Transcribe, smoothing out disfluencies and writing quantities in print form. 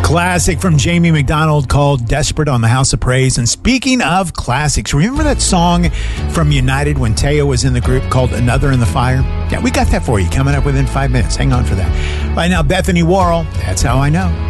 Classic from Jamie McDonald called Desperate on the House of Praise. And speaking of classics, remember that song from United when Teo was in the group called Another in the Fire? Yeah, we got that for you coming up within 5 minutes. Hang on for that. Right now, Bethany Worrell, That's How I Know.